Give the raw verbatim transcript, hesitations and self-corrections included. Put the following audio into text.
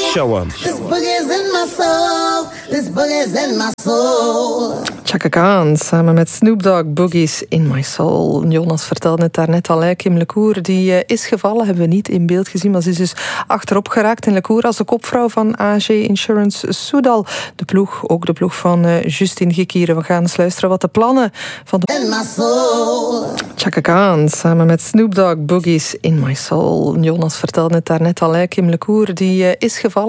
Show 'em. This boogie's in my soul. This boogie's in my soul. Chaka Khan samen met Snoop Dogg, Boogies in My Soul. Jonas vertelde het daarnet al, hè. Kim LeCour die uh, is gevallen, hebben we niet in beeld gezien, maar ze is dus achterop geraakt. En LeCour als de kopvrouw van A G Insurance Soudal. De ploeg, ook de ploeg van uh, Justine Gekieren. We gaan eens luisteren wat de plannen van de... In my soul. Chaka Khan samen met Snoop Dogg, Boogies in My Soul. Jonas vertelde het daarnet al, hè. Kim LeCour die uh, is gevallen.